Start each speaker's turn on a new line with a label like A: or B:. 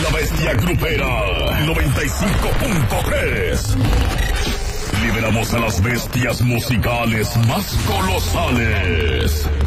A: la bestia grupera 95.3. Liberamos a las bestias musicales más colosales.